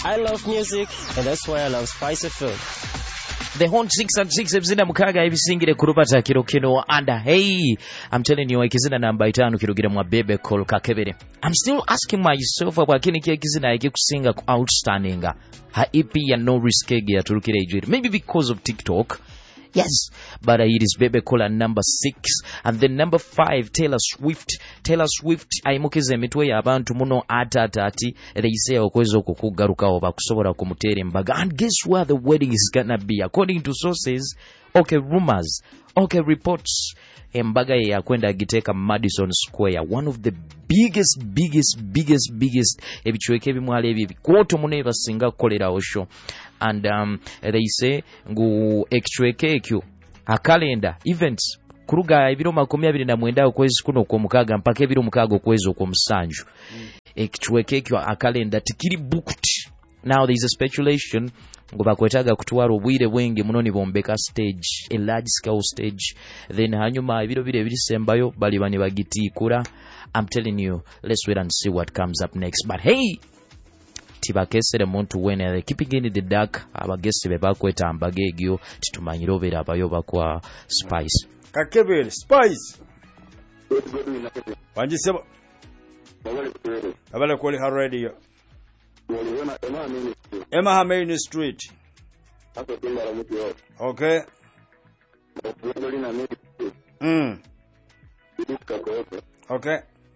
I love music, and that's why I love Spice FM. The Hot 6 ebizina mukaga ebisingire kurupata kiro kino and hey, I'm telling you ekizina namba 5 kirugira mwa Bebe Cool Kakebere. I'm still asking myself kwa kini ekizina ekikusinga outstanding ha EP ya No Risk ya turukire ijiri. Maybe because of TikTok. Yes, but it is Bebe Cool at number 6 and then number 5 Taylor Swift aimukeze emitwe y'abantu muno atati they say okwezo okukugarukawo bakusobola kumuteera embaga and guess where the wedding is gonna be according to sources, okay, rumors, okay, reports. Embaga ya kwenda giteka Madison Square, one of the biggest ebichweke bimwale ebibi kwoto mune basinga kolera osho and they say ngu ekichweke ekyo a calendar events kuruga ebiro 29 okwezi kuno kwa mukaga mpaka ebiro mukaga okwezi okwomusanju ekichweke ekyo a calendar tikiri booked. Now there is a speculation ngo bakwetaga kutwara obwire bwenge munoni bombeka stage, a large scale stage, then hanyuma ebiro bire birisembayo bali bani bagitikura. I'm telling you, let's wait and see what comes up next. But hey, tibakesere muntu wene keeping in the dark abagese bebakweta ambage egyo titumanyiro bera abayoba kwa Spice Kakebere Spice wanjiseba abale kwali ha radio Emma Main Street. Okay. Okay.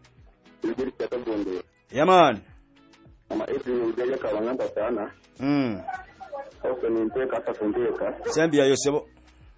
Yeah, man. Sembia yosebo.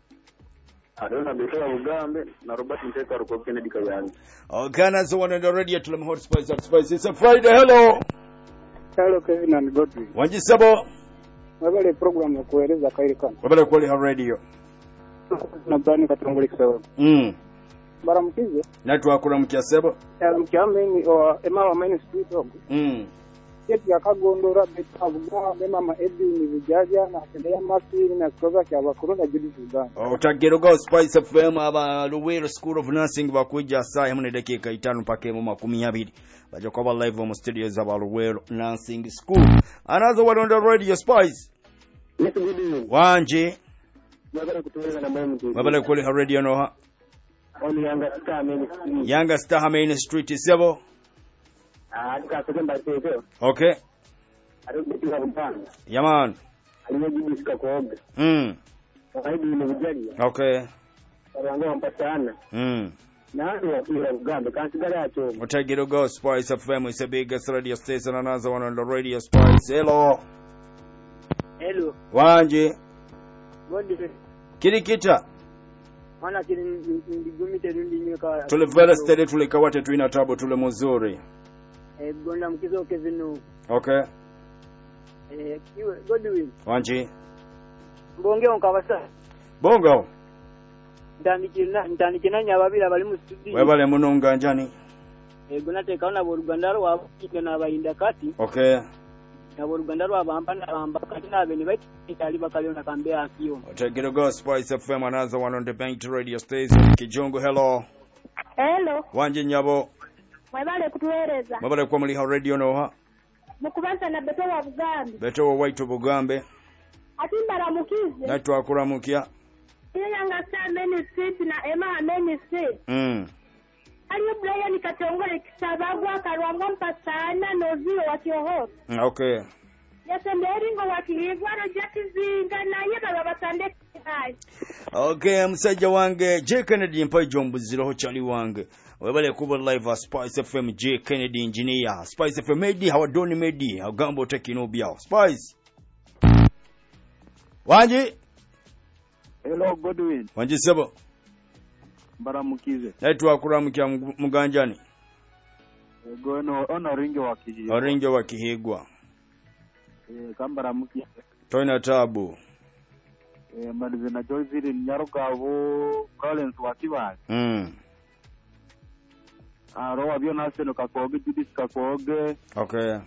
Okay, that's the one on the radio to them Hot Spice of Spice. It's a Friday. Hello. Hello Kevin and Godwin. Wanjisebo. Wabale program ya kueleza kairikana. Wabale kwali ha radio. Nabani katongole kisawa. Baramukize. Natu akura mkiasebo. Mkiameni Emma Main Street ogo. Yetu yakagondora betavuga mama Eddie ni vijaja na tendea masiri na koza kya bakuru judi Sudan. Otagero go Spice FM aba Luwero School of Nursing bakuja saa hamwe dakika 5 pake mu 12. Baje kwa live mu studios aba Luwero Nursing School. Another one on the radio Spice. Yes, good evening. Wanje. Mabala kutuweza na mama mtu. Mabala kule ha radio no ha. Oni Yanga Star Main Street sebo. Alika sekenda tete. Okay. Alikuwa bwana. Yaman. Alijibisika kuoga. Haidi ni vijali. Okay. Wango mpatana. Nani wakira Uganda kansigala acho. Otagero go Spice FM is a biggest radio station, another one on the radio Spice. Hello. Hello. Wanje. Bonde. Kirikita. Mana kiri ndigumite ndinyoka. Tule very steady tule kawate tuina tabo tule muzuri. Gonda mkizo Kevin. Okay. Kiwe Godwin. Wanje. Mbonge onkabasa. Bongo. Ndandikina nyababira bali mu studio. Webale munonga njani. Gonate kaona Ruganda rwa kike na bayinda kati. Okay. Na Ruganda rwa bamba kati na beni bati itali bakali na kambe akiyo. Otagero go Spice FM, another one on the bank radio station. Kijongo hello. Hello. Wanje nyabo. Mwebale kutueleza. Mwebale kwa muli ha radio no ha. Mukubanza na Beto wa Bugambe. Beto wa White Bugambe. Atimbara mukize. Natu akura mukia. Yanga Star Main Street na Emma Main Street. Aliyo Brian Katongole kisabagwa karwanga mpasana nozio wakioho. Okay. Yasemberi ngo wakilivwa rojakizinga na yeba babatande kai. Okay, msajja wange J Kennedy mpa jombuziro ho chali wange. Webale kuba live Spice FM J Kennedy engineer. Spice FM medi hawadoni medi agambo tekino biao. Spice. Wanje. Hello Godwin. Wanje sebo. Baramukize. Naitu akuramukia muganjani. Gono ona ringe wakihigwa. Oringe wakihigwa. Kambaramukize. Toina tabu. Malize na Joyce Nyarugabo Collins wakibaye. Rowa byo naseno kakoge didis kakoge. Okay.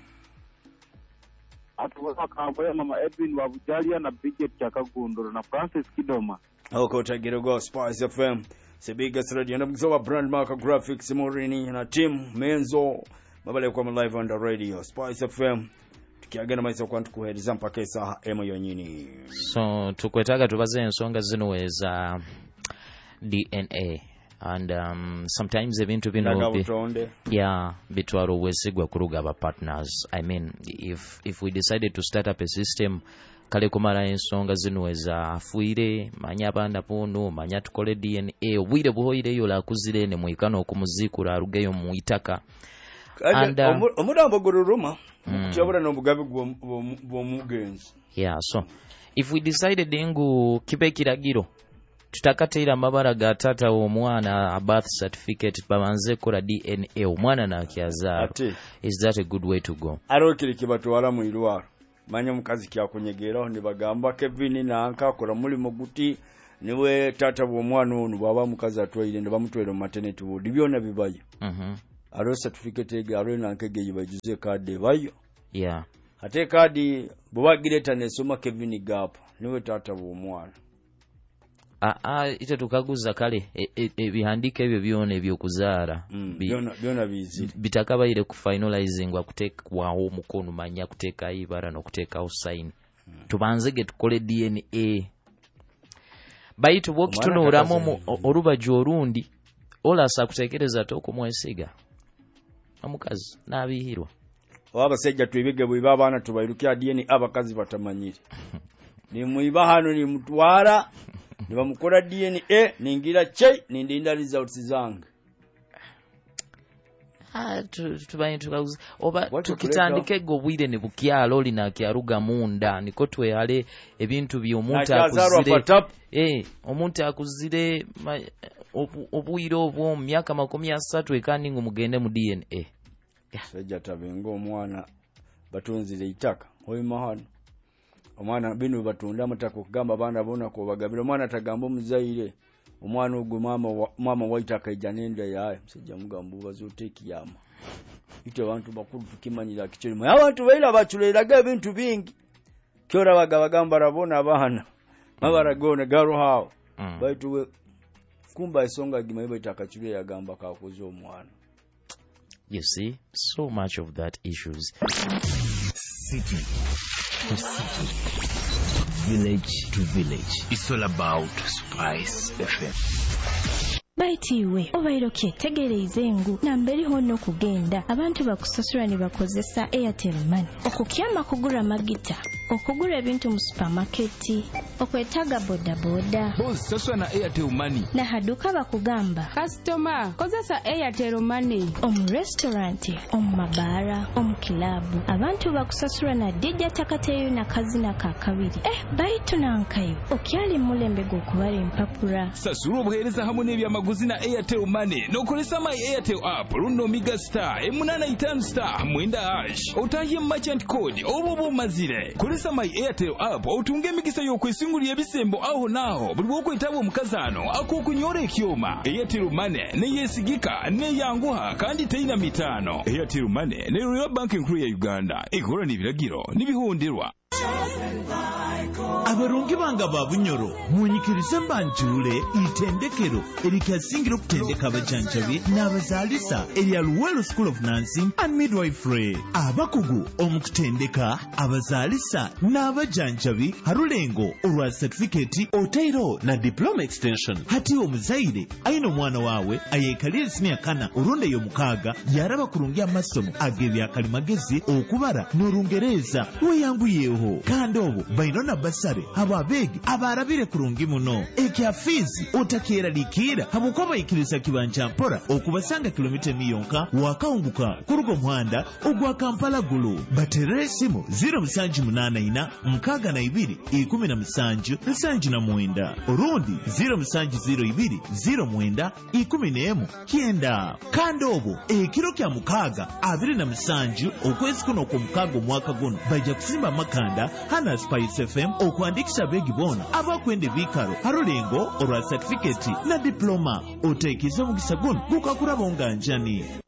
Atuwa kamboya mama Edwin wabujalia na Bridget Chakagunduro na Francis Kidoma. Oko tagiro go Spice FM. The biggest radio na mzowa brand mark graphics morini na team Menzo mabale kwa live on the radio Spice FM. tukiagenda maiso kwa tukuhereza mpaka saa emu yonyini. So tukwetaga tubaze ensonga zino eza DNA and sometimes ebintu bino bitwara obwesigwa kuruga aba partners. I mean, if we decided to start up a system kale kumala ensonga zino eza afuire manya abanda pono manya tukole DNA obwire buhoire yo la kuzire ne muikana okumuzikura arugeyo mu itaka and omudambo gororoma kyabura no bugabe bwo mugenzi. Yeah, so if we decided ingu kibe kiragiro tutakatira mabara ga tata omwana a birth certificate babanze kora DNA omwana na kiazaro, is that a good way to go? Arokiri kibatwala mu irwaro manya mukazi kyakunyegeraho ne bagamba Kevin na anka akora muri muguti niwe tata bw'omwana ono baba mukazi atwaire ne bamutwera mu maternity ward byona bibayo. Aro certificate ege aro nankege yibajuze card bayo. Yeah. Ate card bwagireta nesoma Kevin gap niwe tata bw'omwana. Ite tukaguza kale ebihandike ebyo byone ebyokuzaara byona bizi bitakabaire ku finalizing wa kutekwaho omukono manya kuteeka ibara n'okuteekaho sign tubanzege tukole DNA baitu bwokitunuramu olubajja orundi olasa kutekereza tokumwesiga omukazi n'abihirwa abasajja twebige bwe abaana tubayirukia DNA abakazi batamanyire ni muiba hano ni mutwara nibamukora DNA ningira chei nindinda results zange. Tubaye tukaguza oba tukitandike go bwire ne bukyalo oli na kyaruga munda niko tweyale ebintu by'omuntu akuzire omuntu akuzire obwire obwo myaka 30 ekaningo mugende mu DNA. Sajja tabengo omwana batunzire itaka oyi mahano omwana binu batunda amatako kugamba bana bona ko bagabira omwana tagamba omuzaire omwana ogwe mama waitaka ijanenda yaye msajja mugambo bazoteki yama ite abantu bakulu tukimanyira kichiri abantu baira bachuleraga ebintu bingi kyora bagamba rabona abana mabaragona garo hao baitu kumba isonga gima ibo itakachule yagamba kakoze omwana. You see, so much of that issues. City to city, village to village. It's all about Spice FM. Baitiwe obairoke tegereze engu namberi hono kugenda abantu bakusasura ne bakozesa Airtel Money okukyama kugura magita okugura ebintu mu supermarket okwetaga boda boda boss sasura na Airtel Money na haduka bakugamba customer kozesa Airtel Money restaurant mabara club abantu bakusasura na DJ takateyo na kazina kakabiri baitu nankayo okyali mulembe gokubara empapura sasura obuhereza hamwe n'ebyamaguzi na Airtel Money nokolesa my Airtel app runo Mega Star M85 Star mwenda hash otahiye merchant code obobo mazire kolesa my Airtel app otunge emikisa y'okwesingulira ebisembo aho naho buli bwokwetaba omukazano akokunyora ekyoma. Airtel Money ne yesigika ne yanguha kandi teina mitano. Airtel Money ne Royal Bank nkuru ya Uganda ekola n'ebiragiro n'ebihonderwa. Abarungi banga babunyoro munyikirize mbanjule itendekero erikasingiro kutendeka abajanjabi n'abazalisa erya Luwero School of Nursing and Midwifery. Abakugu omukutendeka abazalisa n'abajanjabi harulengo olwa certificate otairo na diploma extension. Hati omuzaire aina omwana wawe ayekalira senior kana urunde yo mukaga yaraba kurungia masomo agebya kalimagezi okubara n'orungereza weyanguyeho kandi obo bainona basare ababegi abarabire kurungi muno ekya fizi otakera likira habuko bayikiriza kibanja mpora okubasanga kilomita miyonka wakaunguka kurugo muhanda ogwa Kampala gulu bateresimu 0784 mkaga na 2 17 79 orundi 0702 09 11 kienda kandobo ekiro kya mukaga 27 okwezi kuno ku mukago mwaka guno baja kusimba makanda hana Spice FM okuandikisha begi bona abakwende vikaro harulengo olwa certificate na diploma otekiza mugisa guno gukakurabonga njani.